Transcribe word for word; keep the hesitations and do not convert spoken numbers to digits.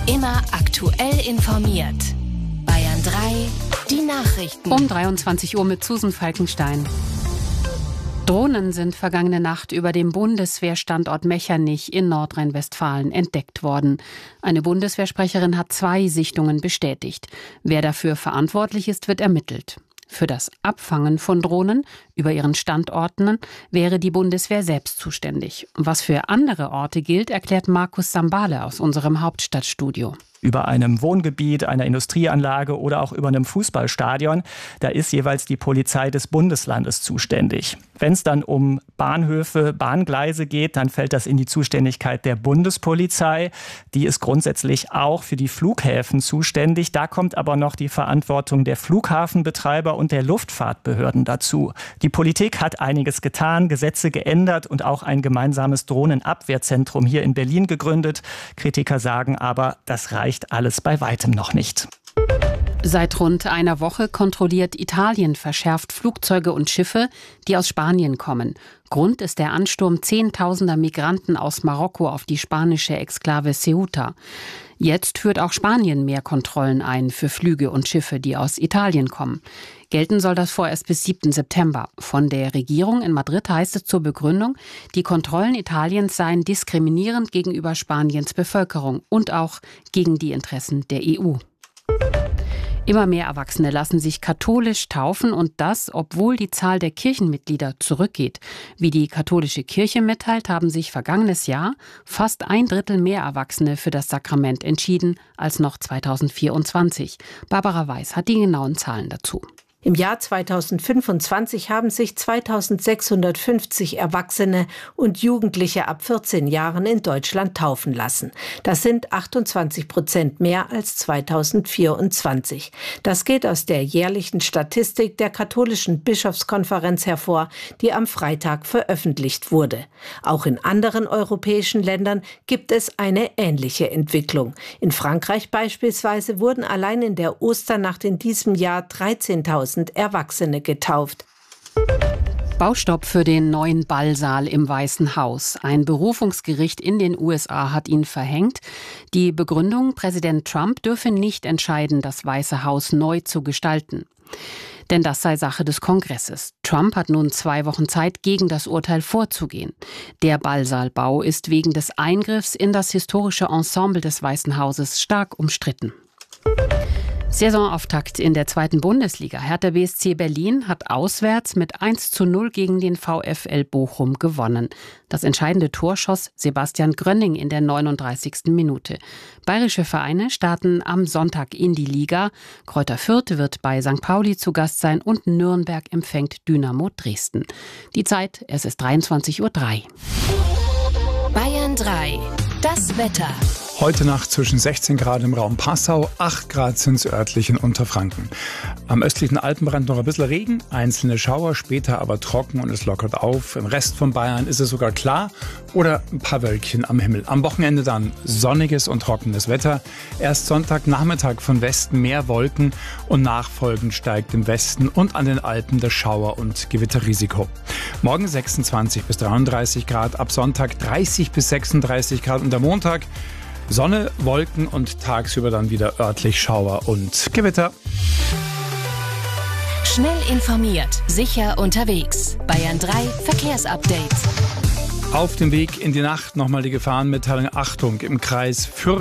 Immer aktuell informiert. Bayern drei, die Nachrichten. Um dreiundzwanzig Uhr mit Susan Falkenstein. Drohnen sind vergangene Nacht über dem Bundeswehrstandort Mechernich in Nordrhein-Westfalen entdeckt worden. Eine Bundeswehrsprecherin hat zwei Sichtungen bestätigt. Wer dafür verantwortlich ist, wird ermittelt. Für das Abfangen von Drohnen über ihren Standorten wäre die Bundeswehr selbst zuständig. Was für andere Orte gilt, erklärt Markus Sambale aus unserem Hauptstadtstudio. Über einem Wohngebiet, einer Industrieanlage oder auch über einem Fußballstadion, da ist jeweils die Polizei des Bundeslandes zuständig. Wenn es dann um Bahnhöfe, Bahngleise geht, dann fällt das in die Zuständigkeit der Bundespolizei. Die ist grundsätzlich auch für die Flughäfen zuständig. Da kommt aber noch die Verantwortung der Flughafenbetreiber und der Luftfahrtbehörden dazu. Die Politik hat einiges getan, Gesetze geändert und auch ein gemeinsames Drohnenabwehrzentrum hier in Berlin gegründet. Kritiker sagen aber, das reicht alles bei weitem noch nicht. Seit rund einer Woche kontrolliert Italien verschärft Flugzeuge und Schiffe, die aus Spanien kommen. Grund ist der Ansturm zehntausender Migranten aus Marokko auf die spanische Exklave Ceuta. Jetzt führt auch Spanien mehr Kontrollen ein für Flüge und Schiffe, die aus Italien kommen. Gelten soll das vorerst bis siebten September. Von der Regierung in Madrid heißt es zur Begründung, die Kontrollen Italiens seien diskriminierend gegenüber Spaniens Bevölkerung und auch gegen die Interessen der E U. Immer mehr Erwachsene lassen sich katholisch taufen und das, obwohl die Zahl der Kirchenmitglieder zurückgeht. Wie die katholische Kirche mitteilt, haben sich vergangenes Jahr fast ein Drittel mehr Erwachsene für das Sakrament entschieden als noch zweitausendvierundzwanzig. Barbara Weiß hat die genauen Zahlen dazu. Im Jahr zweitausendfünfundzwanzig haben sich zweitausendsechshundertfünfzig Erwachsene und Jugendliche ab vierzehn Jahren in Deutschland taufen lassen. Das sind achtundzwanzig Prozent mehr als zweitausendvierundzwanzig. Das geht aus der jährlichen Statistik der Katholischen Bischofskonferenz hervor, die am Freitag veröffentlicht wurde. Auch in anderen europäischen Ländern gibt es eine ähnliche Entwicklung. In Frankreich beispielsweise wurden allein in der Osternacht in diesem Jahr dreizehntausend Erwachsene getauft. Baustopp für den neuen Ballsaal im Weißen Haus. Ein Berufungsgericht in den U S A hat ihn verhängt. Die Begründung, Präsident Trump dürfe nicht entscheiden, das Weiße Haus neu zu gestalten. Denn das sei Sache des Kongresses. Trump hat nun zwei Wochen Zeit, gegen das Urteil vorzugehen. Der Ballsaalbau ist wegen des Eingriffs in das historische Ensemble des Weißen Hauses stark umstritten. Saisonauftakt in der zweiten Bundesliga. Hertha B S C Berlin hat auswärts mit eins zu null gegen den VfL Bochum gewonnen. Das entscheidende Tor schoss Sebastian Grönning in der neununddreißigsten Minute. Bayerische Vereine starten am Sonntag in die Liga. Greuther Fürth wird bei Sankt Pauli zu Gast sein und Nürnberg empfängt Dynamo Dresden. Die Zeit, es ist dreiundzwanzig Uhr drei. Bayern drei, das Wetter. Heute Nacht zwischen sechzehn Grad im Raum Passau, acht Grad sind es örtlich in Unterfranken. Am östlichen Alpenrand noch ein bisschen Regen, einzelne Schauer, später aber trocken und es lockert auf. Im Rest von Bayern ist es sogar klar oder ein paar Wölkchen am Himmel. Am Wochenende dann sonniges und trockenes Wetter. Erst Sonntagnachmittag von Westen mehr Wolken und nachfolgend steigt im Westen und an den Alpen das Schauer- und Gewitterrisiko. Morgen sechsundzwanzig bis dreiunddreißig Grad, ab Sonntag dreißig bis sechsunddreißig Grad und am Montag Sonne, Wolken und tagsüber dann wieder örtlich Schauer und Gewitter. Schnell informiert, sicher unterwegs. Bayern drei Verkehrsupdate. Auf dem Weg in die Nacht nochmal die Gefahrenmitteilung. Achtung, im Kreis Fürth